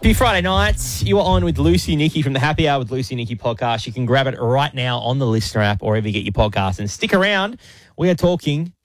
Happy Friday nights. You are on with Lucy Nicky from the Happy Hour with Lucy Nicky podcast. You can grab it right now on the Listener app or wherever you get your podcast. And stick around. We are talking